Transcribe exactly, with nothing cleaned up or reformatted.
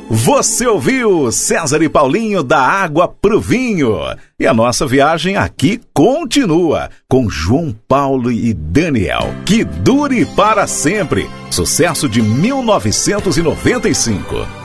Você ouviu César e Paulinho da Água pro Vinho. E a nossa viagem aqui continua com João Paulo e Daniel. Que dure para sempre. Sucesso de mil novecentos e noventa e cinco.